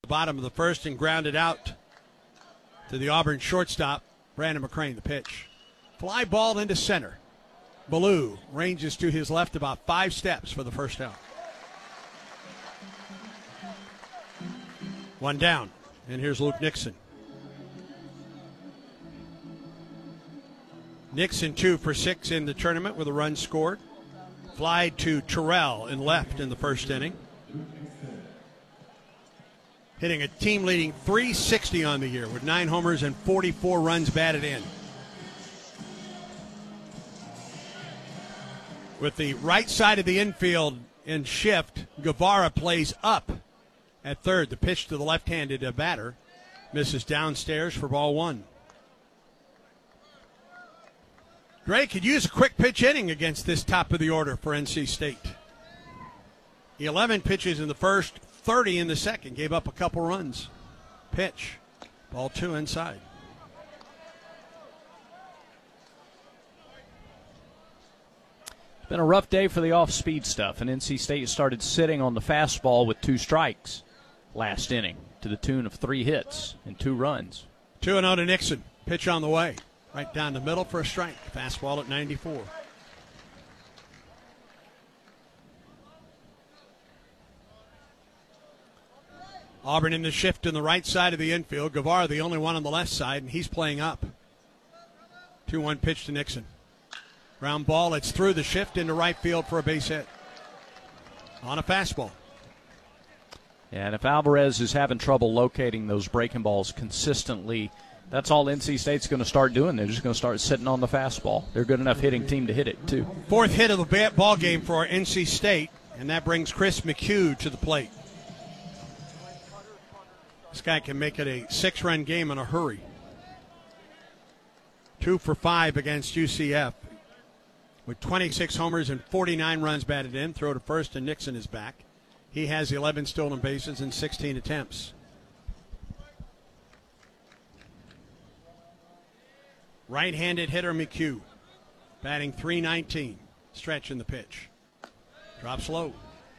bottom of the first and grounded out to the Auburn shortstop, Brandon McCrane, the pitch. Fly ball into center. Ballou ranges to his left about 5 steps for the first out. One down, and here's Luke Nixon. Nixon 2 for 6 in the tournament with a run scored. Fly to Terrell in left in the first inning. Hitting a team-leading .360 on the year with 9 homers and 44 runs batted in. With the right side of the infield in shift, Guevara plays up at third. The pitch to the left-handed batter misses downstairs for ball 1. Gray could use a quick pitch inning against this top of the order for NC State. 11 pitches in the first, 30 in the second. Gave up a couple runs. Pitch. Ball 2 inside. It's been a rough day for the off-speed stuff, and NC State started sitting on the fastball with 2 strikes last inning to the tune of 3 hits and 2 runs. 2-0 to Nixon. Pitch on the way. Right down the middle for a strike. Fastball at 94. Auburn in the shift in the right side of the infield. Guevara the only one on the left side, and he's playing up. 2-1 pitch to Nixon. Ground ball, it's through the shift into right field for a base hit. On a fastball. Yeah, and if Alvarez is having trouble locating those breaking balls consistently, that's all NC State's going to start doing. They're just going to start sitting on the fastball. They're a good enough hitting team to hit it, too. 4th hit of the ball game for NC State, and that brings Chris McHugh to the plate. This guy can make it a 6-run game in a hurry. 2 for 5 against UCF. With 26 homers and 49 runs batted in. Throw to first, and Nixon is back. He has 11 stolen bases in 16 attempts. Right-handed hitter McHugh, batting .319. Stretch in the pitch. Drops low.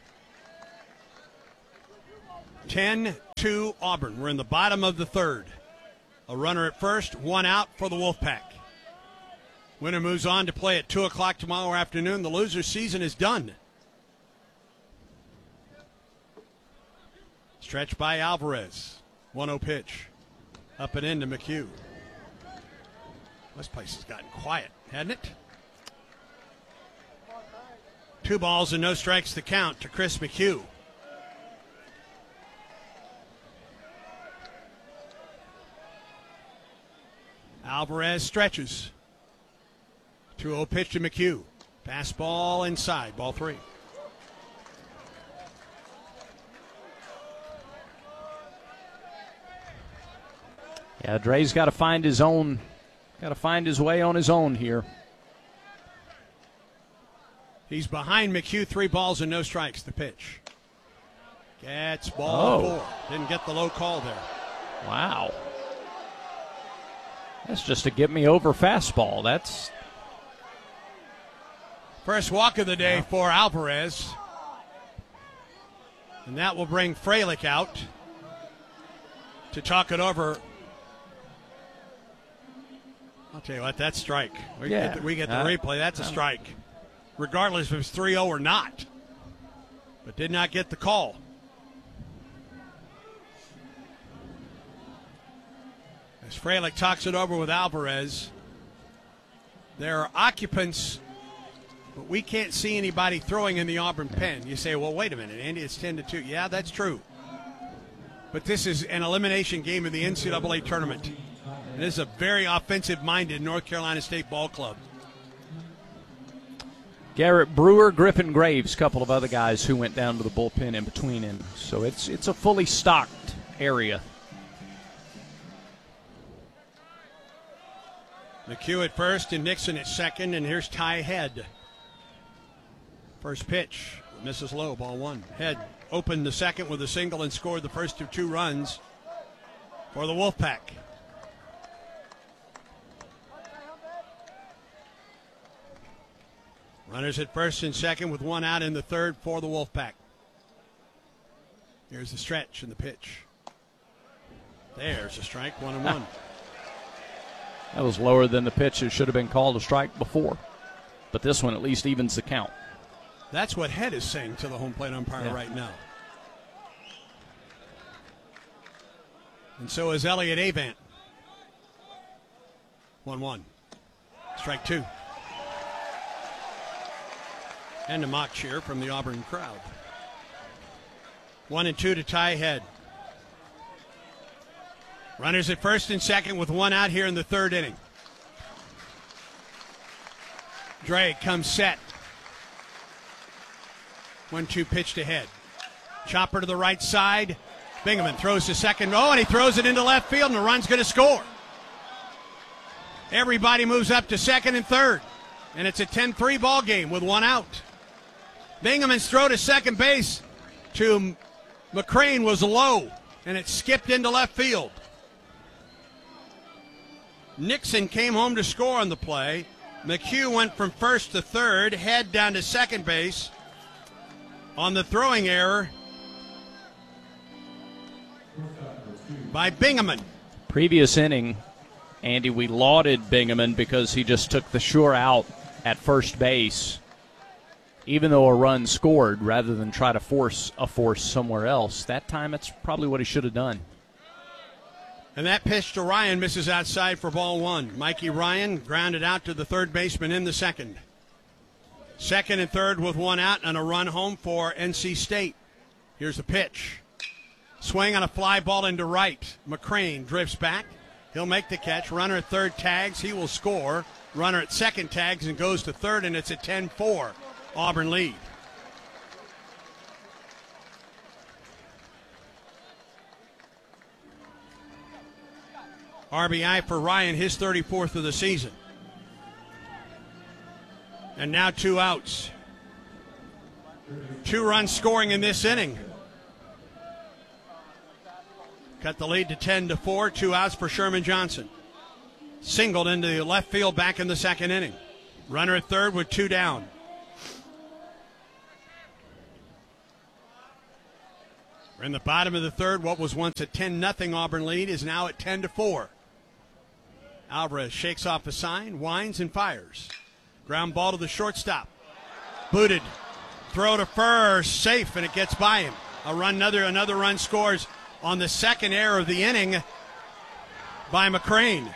10-2 Auburn. We're in the bottom of the third. A runner at first, 1 out for the Wolfpack. Winner moves on to play at 2 o'clock tomorrow afternoon. The loser's season is done. Stretch by Alvarez. 1-0 pitch. Up and into McHugh. This place has gotten quiet, hasn't it? 2 balls and no strikes to count to Chris McHugh. Alvarez stretches. 2-0 pitch to McHugh. Fastball inside, ball 3. Yeah, Dre's got to find his own. Got to find his way on his own here. He's behind McHugh, 3 balls and no strikes. The pitch. Gets ball 4. Didn't get the low call there. Wow. That's just a get me over fastball. That's first walk of the day for Alvarez. And that will bring Fralick out to talk it over. I'll tell you what, that's strike. We get the replay. That's a strike. Regardless if it's 3-0 or not. But did not get the call. As Fralick talks it over with Alvarez. There are occupants, but we can't see anybody throwing in the Auburn pen. You say, well, wait a minute, Andy, it's 10-2. Yeah, that's true. But this is an elimination game of the NCAA tournament. And this is a very offensive-minded North Carolina State ball club. Garrett Brewer, Griffin Graves, a couple of other guys who went down to the bullpen in between him. So it's a fully stocked area. McHugh at first and Nixon at second, and here's Ty Head. First pitch, misses low, ball 1. Head opened the second with a single and scored the first of 2 runs for the Wolfpack. Runners at first and second with 1 out in the third for the Wolfpack. Here's the stretch and the pitch. There's a strike, 1-1. That was lower than the pitch. It should have been called a strike before. But this one at least evens the count. That's what Head is saying to the home plate umpire right now. And so is Elliot Avant. 1-1. Strike 2. And a mock cheer from the Auburn crowd. 1-2 to tie Head. Runners at first and second with one out here in the third inning. Drake comes set. 1-2 pitch to Head. Chopper to the right side. Bingaman throws to second. Oh, and he throws it into left field, and the run's going to score. Everybody moves up to second and third, and it's a 10-3 ball game with one out. Bingaman's throw to second base to McCrane was low, and it skipped into left field. Nixon came home to score on the play. McHugh went from first to third, Head down to second base on the throwing error by Bingaman. Previous inning, Andy, we lauded Bingaman because he just took the sure out at first base, even though a run scored, rather than try to force somewhere else. That time, that's probably what he should have done. And that pitch to Ryan misses outside for ball one. Mikey Ryan grounded out to the third baseman in the second. Second and third with one out and a run home for NC State. Here's the pitch. Swing on a fly ball into right. McCrane drifts back. He'll make the catch. Runner at third tags. He will score. Runner at second tags and goes to third, and it's a 10-4 Auburn lead. RBI for Ryan, his 34th of the season. And now two outs. 2 runs scoring in this inning. Cut the lead to 10-4. 2 outs for Sherman Johnson. Singled into the left field back in the second inning. Runner at third with 2 down. We're in the bottom of the third. What was once a 10-0 Auburn lead is now at 10-4. Alvarez shakes off the sign, winds and fires. Ground ball to the shortstop. Booted. Throw to first. Safe, and it gets by him. Another run scores on the second error of the inning by McCrane.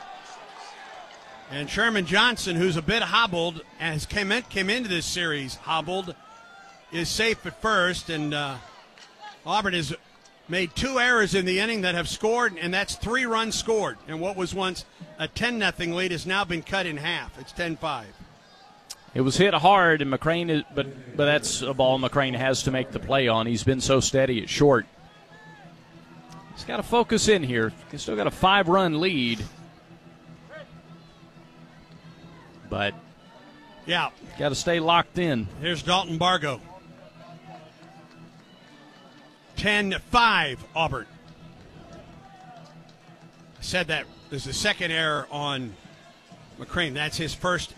And Sherman Johnson, who's a bit hobbled, as came into this series hobbled, is safe at first. And Auburn has made 2 errors in the inning that have scored, and that's 3 runs scored. And what was once a 10-0 lead has now been cut in half. It's 10-5. It was hit hard, and McCrane, but that's a ball McCrane has to make the play on. He's been so steady at short. He's got to focus in here. He's still got a 5-run lead. But yeah, got to stay locked in. Here's Dalton Bargo. 10-5 Auburn. I said that there's a second error on McCrane. That's his first